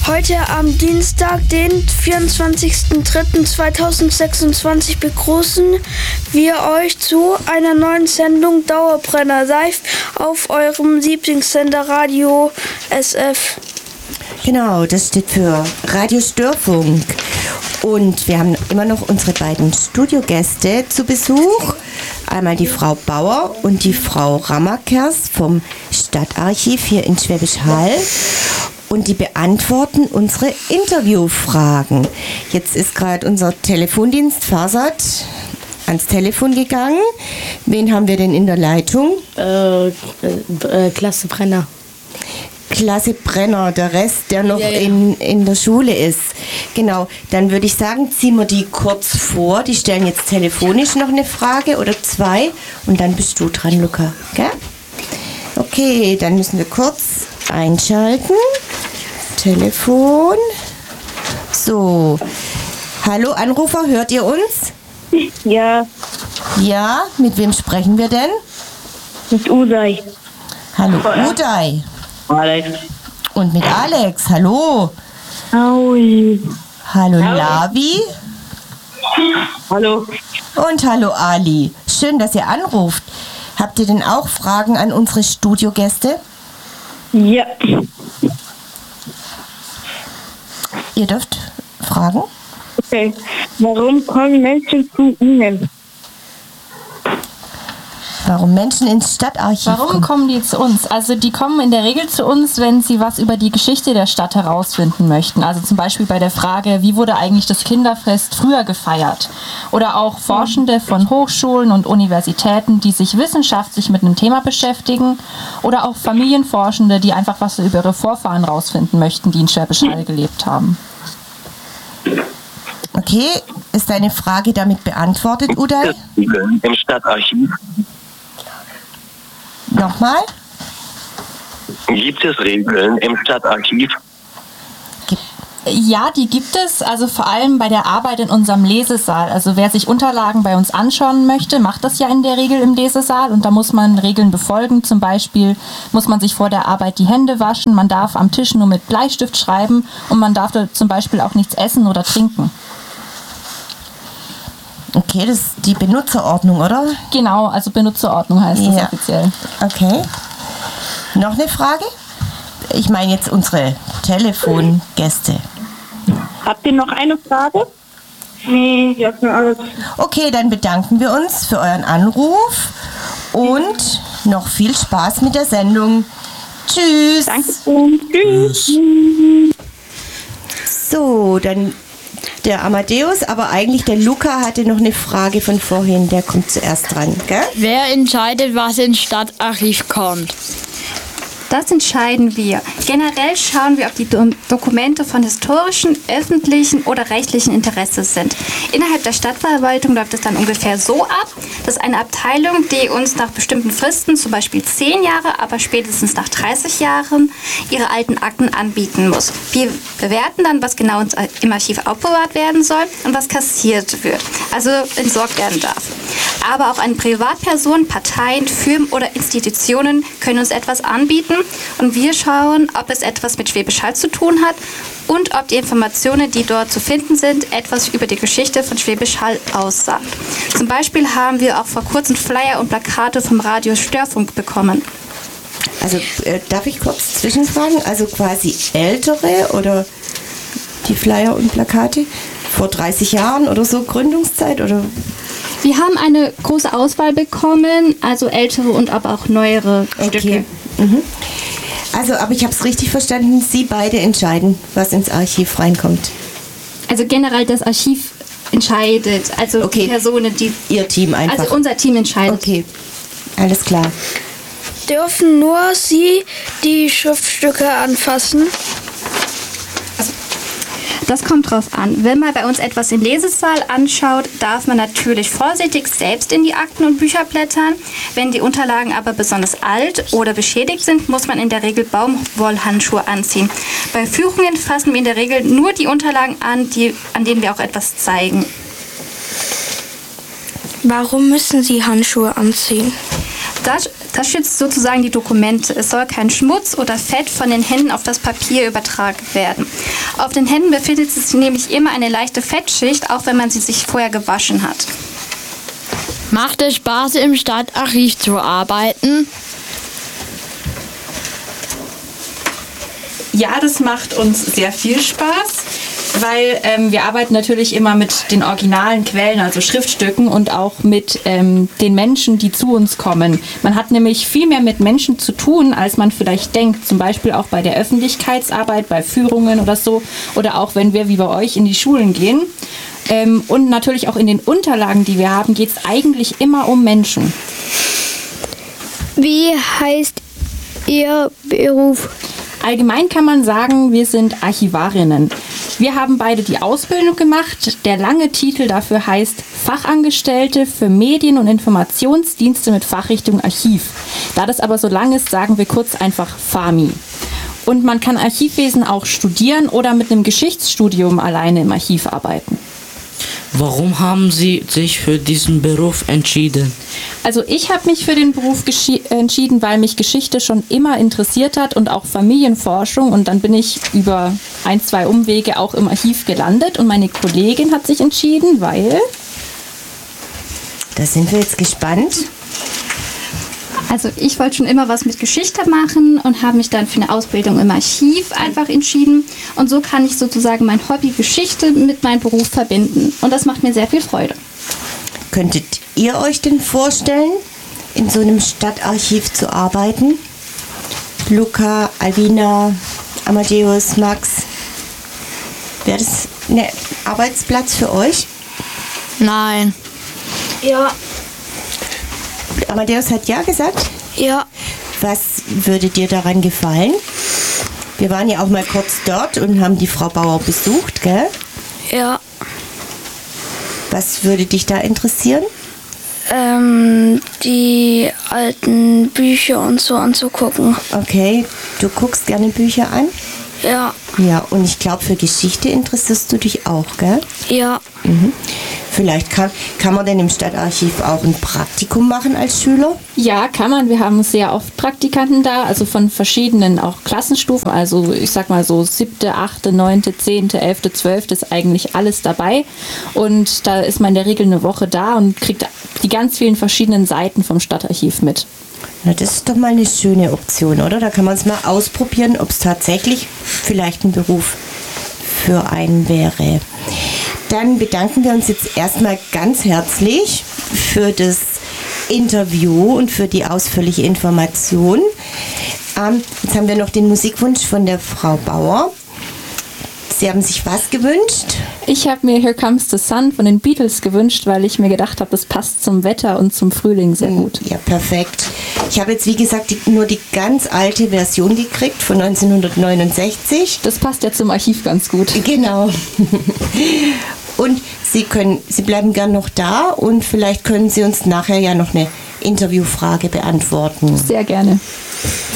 Heute am Dienstag, den 24.03.2026 begrüßen wir euch zu einer neuen Sendung Dauerbrenner live auf eurem Lieblingssender Radio SF. Genau, das steht für Radio Störfunk. Und wir haben immer noch unsere beiden Studiogäste zu Besuch. Einmal die Frau Bauer und die Frau Rammerkers vom Stadtarchiv hier in Schwäbisch Hall. Und die beantworten unsere Interviewfragen. Jetzt ist gerade unser Telefondienst Farsad ans Telefon gegangen. Wen haben wir denn in der Leitung? Klasse Brenner. Klasse Brenner, der Rest, der noch in der Schule ist. Genau, dann würde ich sagen, ziehen wir die kurz vor. Die stellen jetzt telefonisch noch eine Frage oder zwei und dann bist du dran, Luca. Gell? Okay, dann müssen wir kurz einschalten. Telefon. So. Hallo Anrufer, hört ihr uns? Ja. Ja, mit wem sprechen wir denn? Mit Uday. Hallo Uday. Alex. Und mit Alex, hallo. Aui. Hallo Lavi. Hallo. Und hallo Ali. Schön, dass ihr anruft. Habt ihr denn auch Fragen an unsere Studiogäste? Ja. Ihr dürft fragen. Okay. Warum kommen Menschen zu Ihnen? Warum Menschen ins Stadtarchiv Warum kommen die zu uns? Also die kommen in der Regel zu uns, wenn sie was über die Geschichte der Stadt herausfinden möchten. Also zum Beispiel bei der Frage, wie wurde eigentlich das Kinderfest früher gefeiert? Oder auch Forschende von Hochschulen und Universitäten, die sich wissenschaftlich mit einem Thema beschäftigen. Oder auch Familienforschende, die einfach was über ihre Vorfahren herausfinden möchten, die in Schwäbisch Hall gelebt haben. Okay, ist deine Frage damit beantwortet, Uday? Im Stadtarchiv. Nochmal? Gibt es Regeln im Stadtarchiv? Ja, die gibt es, also vor allem bei der Arbeit in unserem Lesesaal. Also wer sich Unterlagen bei uns anschauen möchte, macht das ja in der Regel im Lesesaal und da muss man Regeln befolgen. Zum Beispiel muss man sich vor der Arbeit die Hände waschen, man darf am Tisch nur mit Bleistift schreiben und man darf da zum Beispiel auch nichts essen oder trinken. Okay, das ist die Benutzerordnung, oder? Genau, also Benutzerordnung heißt das offiziell. Okay. Noch eine Frage? Ich meine jetzt unsere Telefongäste. Habt ihr noch eine Frage? Nee, ich hab schon alles. Okay, dann bedanken wir uns für euren Anruf und noch viel Spaß mit der Sendung. Tschüss. Danke. Tschüss. So, dann der Amadeus, aber eigentlich der Luca hatte noch eine Frage von vorhin, der kommt zuerst dran, gell? Wer entscheidet, was ins Stadtarchiv kommt? Das entscheiden wir. Generell schauen wir, ob die Dokumente von historischem, öffentlichen oder rechtlichen Interesse sind. Innerhalb der Stadtverwaltung läuft es dann ungefähr so ab, dass eine Abteilung, die uns nach bestimmten Fristen, zum Beispiel 10 Jahre, aber spätestens nach 30 Jahren, ihre alten Akten anbieten muss. Wir bewerten dann, was genau im Archiv aufbewahrt werden soll und was kassiert wird, also entsorgt werden darf. Aber auch eine Privatperson, Parteien, Firmen oder Institutionen können uns etwas anbieten und wir schauen, ob es etwas mit Schwäbisch Hall zu tun hat und ob die Informationen, die dort zu finden sind, etwas über die Geschichte von Schwäbisch Hall aussagt. Zum Beispiel haben wir auch vor kurzem Flyer und Plakate vom Radio Störfunk bekommen. Also darf ich kurz zwischenfragen? Also quasi ältere oder die Flyer und Plakate vor 30 Jahren oder so, Gründungszeit oder? Wir haben eine große Auswahl bekommen, also ältere und aber auch neuere Stücke. Mhm. Also, aber ich habe es richtig verstanden, Sie beide entscheiden, was ins Archiv reinkommt. Also generell das Archiv entscheidet, also die Personen, die... Ihr Team einfach. Also unser Team entscheidet. Okay, alles klar. Dürfen nur Sie die Schriftstücke anfassen? Das kommt drauf an. Wenn man bei uns etwas im Lesesaal anschaut, darf man natürlich vorsichtig selbst in die Akten und Bücher blättern. Wenn die Unterlagen aber besonders alt oder beschädigt sind, muss man in der Regel Baumwollhandschuhe anziehen. Bei Führungen fassen wir in der Regel nur die Unterlagen an, an denen wir auch etwas zeigen. Warum müssen Sie Handschuhe anziehen? Das schützt sozusagen die Dokumente. Es soll kein Schmutz oder Fett von den Händen auf das Papier übertragen werden. Auf den Händen befindet sich nämlich immer eine leichte Fettschicht, auch wenn man sie sich vorher gewaschen hat. Macht es Spaß, im Stadtarchiv zu arbeiten? Ja, das macht uns sehr viel Spaß, weil wir arbeiten natürlich immer mit den originalen Quellen, also Schriftstücken und auch mit den Menschen, die zu uns kommen. Man hat nämlich viel mehr mit Menschen zu tun, als man vielleicht denkt. Zum Beispiel auch bei der Öffentlichkeitsarbeit, bei Führungen oder so. Oder auch wenn wir wie bei euch in die Schulen gehen. Und natürlich auch in den Unterlagen, die wir haben, geht es eigentlich immer um Menschen. Wie heißt Ihr Beruf? Allgemein kann man sagen, wir sind Archivarinnen. Wir haben beide die Ausbildung gemacht. Der lange Titel dafür heißt Fachangestellte für Medien- und Informationsdienste mit Fachrichtung Archiv. Da das aber so lang ist, sagen wir kurz einfach FAMI. Und man kann Archivwesen auch studieren oder mit einem Geschichtsstudium alleine im Archiv arbeiten. Warum haben Sie sich für diesen Beruf entschieden? Also ich habe mich für den Beruf entschieden, weil mich Geschichte schon immer interessiert hat und auch Familienforschung. Und dann bin ich über 1, 2 Umwege auch im Archiv gelandet. Und meine Kollegin hat sich entschieden, weil... Da sind wir jetzt gespannt. Also ich wollte schon immer was mit Geschichte machen und habe mich dann für eine Ausbildung im Archiv einfach entschieden. Und so kann ich sozusagen mein Hobby Geschichte mit meinem Beruf verbinden. Und das macht mir sehr viel Freude. Könntet ihr euch denn vorstellen, in so einem Stadtarchiv zu arbeiten? Luca, Alvina, Amadeus, Max. Wäre das ein Arbeitsplatz für euch? Nein. Ja. Amadeus hat ja gesagt. Ja. Was würde dir daran gefallen? Wir waren ja auch mal kurz dort und haben die Frau Bauer besucht, gell? Ja. Was würde dich da interessieren? Die alten Bücher und so anzugucken. Okay, du guckst gerne Bücher an? Ja. Ja, und ich glaube, für Geschichte interessierst du dich auch, gell? Ja. Mhm. Vielleicht kann man denn im Stadtarchiv auch ein Praktikum machen als Schüler? Ja, kann man. Wir haben sehr oft Praktikanten da, also von verschiedenen auch Klassenstufen. Also ich sag mal so 7., 8., 9., 10., 11., 12. ist eigentlich alles dabei. Und da ist man in der Regel eine Woche da und kriegt die ganz vielen verschiedenen Seiten vom Stadtarchiv mit. Na, das ist doch mal eine schöne Option, oder? Da kann man es mal ausprobieren, ob es tatsächlich vielleicht ein Beruf für einen wäre. Dann bedanken wir uns jetzt erstmal ganz herzlich für das Interview und für die ausführliche Information. Jetzt haben wir noch den Musikwunsch von der Frau Bauer. Sie haben sich was gewünscht? Ich habe mir Here Comes the Sun von den Beatles gewünscht, weil ich mir gedacht habe, das passt zum Wetter und zum Frühling sehr gut. Ja, perfekt. Ich habe jetzt, wie gesagt, nur die ganz alte Version gekriegt von 1969. Das passt ja zum Archiv ganz gut. Genau. Und Sie bleiben gern noch da und vielleicht können Sie uns nachher ja noch eine Interviewfrage beantworten. Sehr gerne.